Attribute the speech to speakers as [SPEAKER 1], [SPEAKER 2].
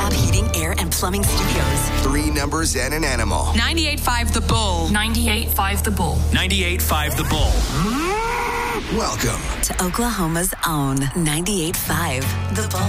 [SPEAKER 1] Fab Heating, Air, and Plumbing Studios.
[SPEAKER 2] 3 numbers and an animal.
[SPEAKER 3] 98.5 The Bull.
[SPEAKER 4] 98.5 The Bull.
[SPEAKER 5] 98.5 The Bull.
[SPEAKER 2] Welcome
[SPEAKER 1] To Oklahoma's own 98.5 The Bull.